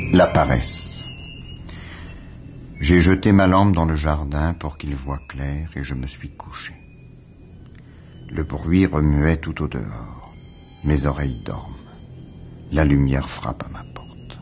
La paresse. J'ai jeté ma lampe dans le jardin pour qu'il voie clair et je me suis couché. Le bruit remuait tout au dehors. Mes oreilles dorment. La lumière frappe à ma porte.